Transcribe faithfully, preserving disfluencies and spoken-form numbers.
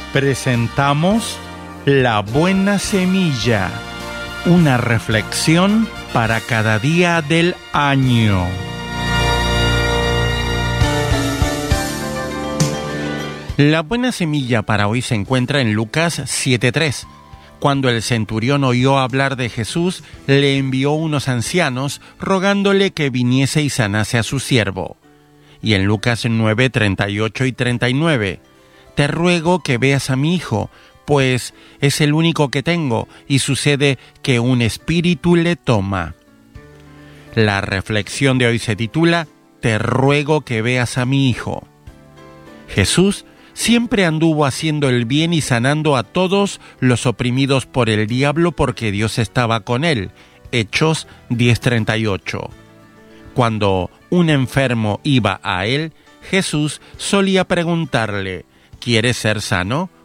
presentamos La Buena Semilla, una reflexión para cada día del año. La buena semilla para hoy se encuentra en Lucas siete tres. Cuando el centurión oyó hablar de Jesús, le envió unos ancianos rogándole que viniese y sanase a su siervo. Y en Lucas nueve treinta y ocho y treinta y nueve, te ruego que veas a mi hijo, pues es el único que tengo, y sucede que un espíritu le toma. La reflexión de hoy se titula, Te ruego que veas a mi hijo. Jesús siempre anduvo haciendo el bien y sanando a todos los oprimidos por el diablo porque Dios estaba con él. Hechos diez treinta y ocho. Cuando un enfermo iba a él, Jesús solía preguntarle, ¿quieres ser sano?